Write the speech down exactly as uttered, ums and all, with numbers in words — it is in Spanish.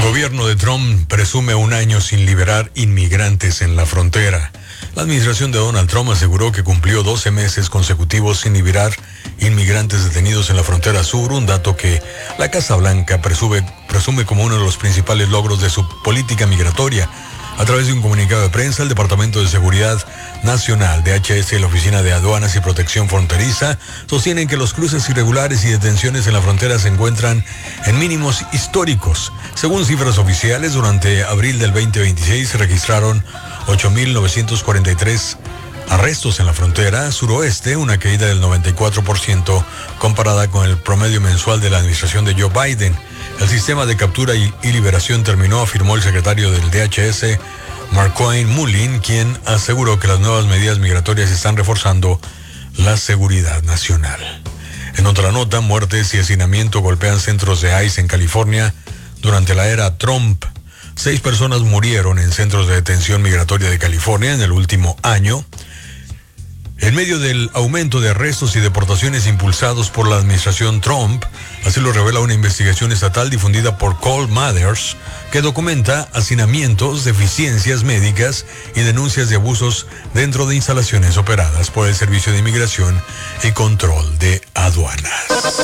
gobierno de Trump presume un año sin liberar inmigrantes en la frontera. La administración de Donald Trump aseguró que cumplió doce meses consecutivos sin liberar inmigrantes detenidos en la frontera sur, un dato que la Casa Blanca presume, presume como uno de los principales logros de su política migratoria. A través de un comunicado de prensa, el Departamento de Seguridad Nacional, D H S, y la Oficina de Aduanas y Protección Fronteriza sostienen que los cruces irregulares y detenciones en la frontera se encuentran en mínimos históricos. Según cifras oficiales, durante abril del veinte veintiséis se registraron ocho mil novecientos cuarenta y tres arrestos en la frontera suroeste, una caída del noventa y cuatro por ciento comparada con el promedio mensual de la administración de Joe Biden. El sistema de captura y, y liberación terminó, afirmó el secretario del D H S, Marcoin Mullin, quien aseguró que las nuevas medidas migratorias están reforzando la seguridad nacional. En otra nota, muertes y hacinamiento golpean centros de ICE en California durante la era Trump. Seis personas murieron en centros de detención migratoria de California en el último año, en medio del aumento de arrestos y deportaciones impulsados por la administración Trump. Así lo revela una investigación estatal difundida por Cole Matters, que documenta hacinamientos, deficiencias médicas y denuncias de abusos dentro de instalaciones operadas por el Servicio de Inmigración y Control de Aduanas.